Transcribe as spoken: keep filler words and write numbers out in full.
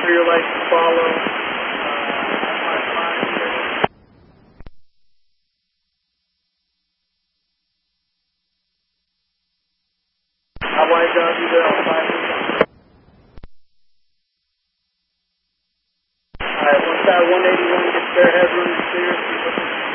for your light to follow. Uh, five five here. Hawaii Dodge Bell, five five. Alright, once that one eighty-one gets their headroom clear,